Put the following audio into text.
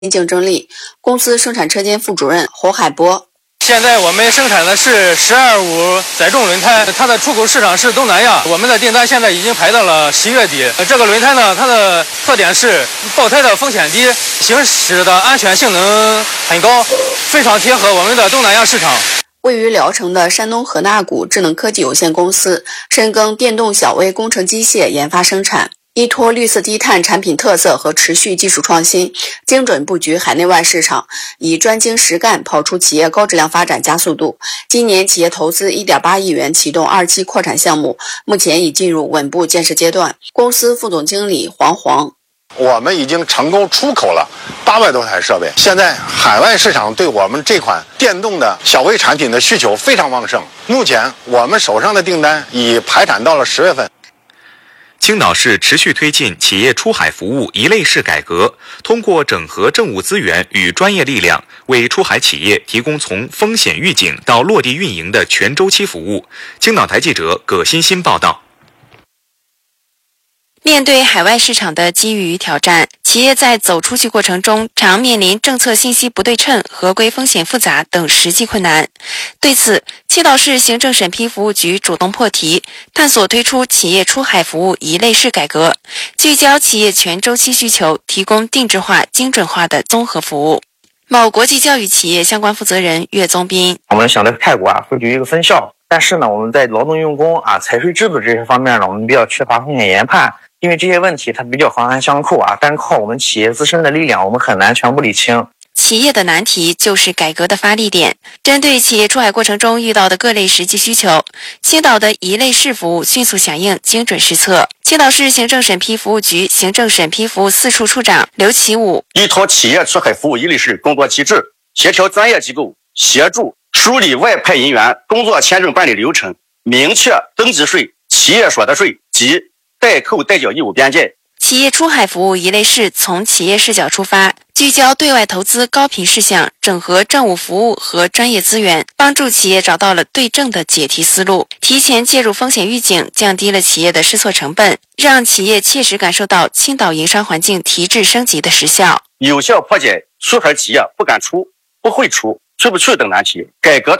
竞争力。公司生产车间副主任侯海波。 现在我们生产的是12.5载重轮胎，它的出口市场是东南亚，我们的订单现在已经排到了10月底。这个轮胎呢，它的特点是爆胎的风险低，行驶的安全性能很高，非常贴合我们的东南亚市场。 位于聊城的山东河纳谷智能科技有限公司深耕电动小微工程机械研发生产，依托绿色低碳产品特色和持续技术创新，精准布局海内外市场，以专精实干跑出企业高质量发展加速度。今年企业投资 1.8 亿元启动2期扩产项目，目前已进入稳步建设阶段。公司副总经理黄黄。 我们已经成功出口了800多台设备，现在海外市场对我们这款电动的小微产品的需求非常旺盛。目前我们手上的订单已排产到了10月份。 青岛市持续推进企业出海服务一类式改革，通过整合政务资源与专业力量，为出海企业提供从风险预警到落地运营的全周期服务。青岛台记者葛欣欣报道。 面对海外市场的机遇与挑战，企业在走出去过程中常面临政策信息不对称、合规风险复杂等实际困难。对此，青岛市行政审批服务局主动破题，探索推出企业出海服务一类式改革，聚焦企业全周期需求，提供定制化、精准化的综合服务。某国际教育企业相关负责人岳宗斌： 我们想在泰国会举一个分校，但是呢，我们在劳动用工财税制度这些方面呢，我们比较缺乏风险研判。因为这些问题它比较环环相扣单靠我们企业自身的力量，我们很难全部理清。 企业的难题就是改革的发力点。针对企业出海过程中遇到的各类实际需求，青岛的一类式服务迅速响应，精准施策。青岛市行政审批服务局行政审批服务4处处长刘启武： 依托企业出海服务一类式工作机制，协调专业机构协助梳理外派人员工作签证办理流程，明确登记税、企业所得税及代扣代缴义务边界。 企业出海服务一类式从企业视角出发，聚焦对外投资高频事项，整合政务服务和专业资源，帮助企业找到了对症的解题思路，提前介入风险预警，降低了企业的试错成本，让企业切实感受到青岛营商环境提质升级的实效， 有效破解出海企业不敢出、不会出、出不去等难题。改革